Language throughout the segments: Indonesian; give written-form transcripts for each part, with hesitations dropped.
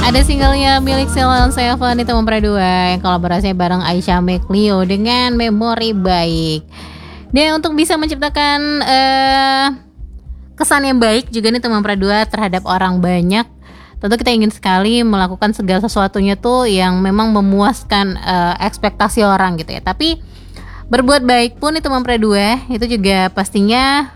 Ada singlenya milik Sheila on Seven itu memperdua yang kolaborasinya bareng Aisyah McLeo dengan Memori Baik. Dan untuk bisa menciptakan kesan yang baik juga nih teman perdua terhadap orang banyak, tentu kita ingin sekali melakukan segala sesuatunya tuh yang memang memuaskan ekspektasi orang gitu ya. Tapi berbuat baik pun itu memperdua itu juga pastinya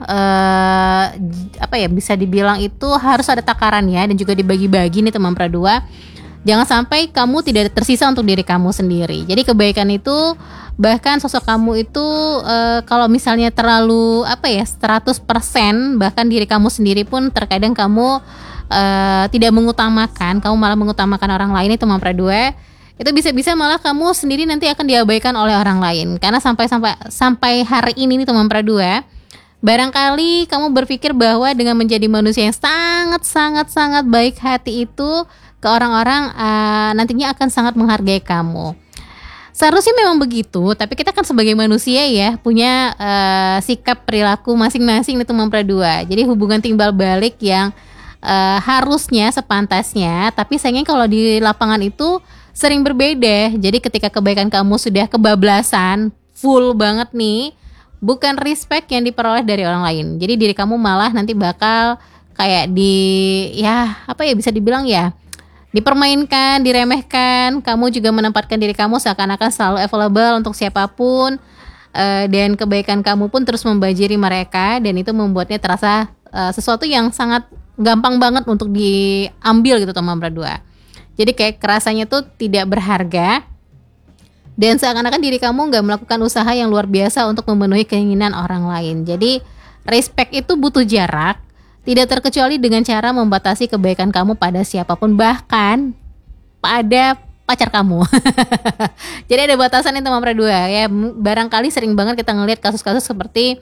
bisa dibilang itu harus ada takarannya dan juga dibagi-bagi nih teman perdua. Jangan sampai kamu tidak tersisa untuk diri kamu sendiri. Jadi kebaikan itu, bahkan sosok kamu itu kalau misalnya terlalu 100%, bahkan diri kamu sendiri pun terkadang kamu tidak mengutamakan, kamu malah mengutamakan orang lain itu memperdua. Itu bisa-bisa malah kamu sendiri nanti akan diabaikan oleh orang lain. Karena sampai hari ini nih teman perdua, barangkali kamu berpikir bahwa dengan menjadi manusia yang sangat baik hati itu ke orang-orang nantinya akan sangat menghargai kamu. Seharusnya memang begitu, tapi kita kan sebagai manusia ya punya sikap perilaku masing-masing itu memperdua. Jadi hubungan timbal balik yang harusnya sepantasnya, tapi sayangnya kalau di lapangan itu sering berbeda. Jadi ketika kebaikan kamu sudah kebablasan, full banget nih, bukan respect yang diperoleh dari orang lain. Jadi diri kamu malah nanti bakal kayak bisa dibilang ya, dipermainkan, diremehkan. Kamu juga menempatkan diri kamu seakan-akan selalu available untuk siapapun, dan kebaikan kamu pun terus membanjiri mereka, dan itu membuatnya terasa sesuatu yang sangat gampang banget untuk diambil gitu teman berdua. Jadi kayak kerasanya tuh tidak berharga, dan seakan-akan diri kamu gak melakukan usaha yang luar biasa untuk memenuhi keinginan orang lain. Jadi respect itu butuh jarak, tidak terkecuali dengan cara membatasi kebaikan kamu pada siapapun, bahkan pada pacar kamu. Jadi ada batasan itu teman berdua ya. Barangkali sering banget kita ngelihat kasus-kasus seperti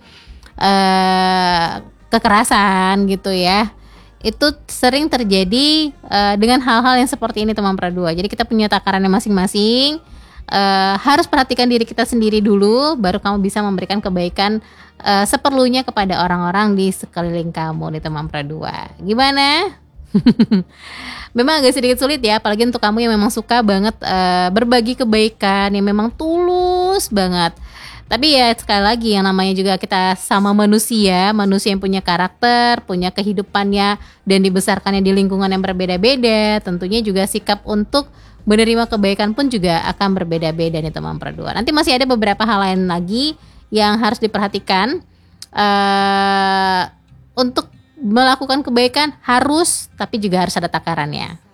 kekerasan gitu ya. Itu sering terjadi dengan hal-hal yang seperti ini teman perdua. Jadi kita punya takarannya masing-masing. Harus perhatikan diri kita sendiri dulu, baru kamu bisa memberikan kebaikan seperlunya kepada orang-orang di sekeliling kamu nih teman perdua. Gimana? Memang agak sedikit sulit ya, apalagi untuk kamu yang memang suka banget berbagi kebaikan, yang memang tulus banget. Tapi ya sekali lagi yang namanya juga kita sama manusia yang punya karakter, punya kehidupannya, dan dibesarkannya di lingkungan yang berbeda-beda. Tentunya juga sikap untuk menerima kebaikan pun juga akan berbeda-beda nih teman perdua. Nanti masih ada beberapa hal lain lagi yang harus diperhatikan. Untuk melakukan kebaikan harus, tapi juga harus ada takarannya.